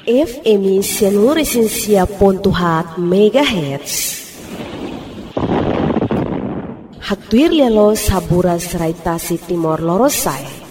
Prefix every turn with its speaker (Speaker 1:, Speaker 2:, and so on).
Speaker 1: FM Sianuresinsia.hat MHz. Hatuir lelo sabura serai Tasik Timor Lorosai.